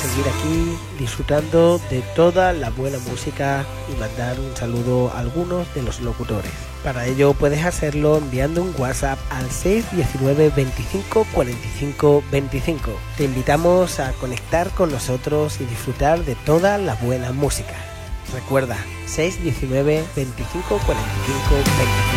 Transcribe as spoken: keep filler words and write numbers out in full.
seguir aquí disfrutando de toda la buena música y mandar un saludo a algunos de los locutores. Para ello puedes hacerlo enviando un WhatsApp al seis uno nueve, veinticinco, cuarenta y cinco, veinticinco. Te invitamos a conectar con nosotros y disfrutar de toda la buena música. Recuerda, seis uno nueve, veinticinco, cuarenta y cinco, veinticinco.